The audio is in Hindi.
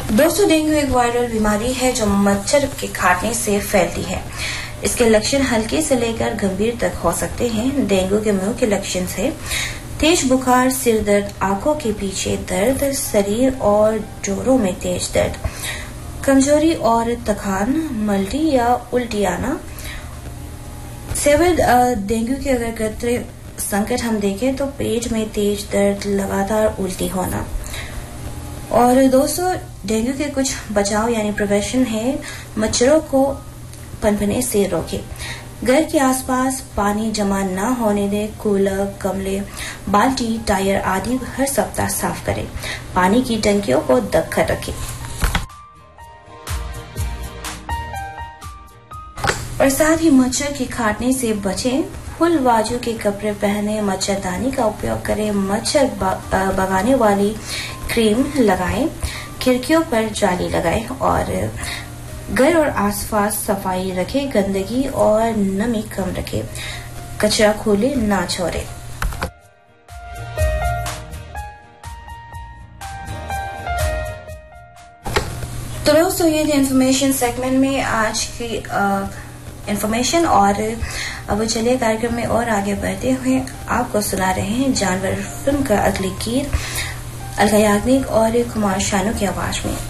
दोस्तों, डेंगू एक वायरल बीमारी है जो मच्छर के काटने से फैलती है। इसके लक्षण हल्के से लेकर गंभीर तक हो सकते हैं। डेंगू के मुख्य लक्षण है तेज बुखार, सिर दर्द, आंखों के पीछे दर्द, शरीर और जोड़ों में तेज दर्द, कमजोरी और थकान, मल्टी या उल्टी आना। सेवल डेंगू के अगर खतरे संकट हम देखें तो पेट में तेज दर्द, लगातार उल्टी होना। और दोस्तों, डेंगू के कुछ बचाव यानी प्रिवेंशन है। मच्छरों को पनपने से रोके, घर के आसपास पानी जमा न होने दें, कूलर, गमले, बाल्टी, टायर आदि हर सप्ताह साफ करें। पानी की टंकियों को ढककर रखें और साथ ही मच्छर के काटने से बचें। फुल बाजू के कपड़े पहने, मच्छरदानी का उपयोग करें, मच्छर भगाने वाली क्रीम लगाएं, खिड़कियों पर जाली लगाएं और घर और आसपास सफाई रखें। गंदगी और नमी कम रखें, कचरा खुले ना छोड़ें। तो दोस्तों, ये थी इन्फॉर्मेशन सेगमेंट में आज की इन्फॉर्मेशन। और अब चलिए कार्यक्रम में और आगे बढ़ते हुए आपको सुना रहे हैं जानवर फिल्म का अगली गीत अलका याग्निक और कुमार शानू की आवाज में।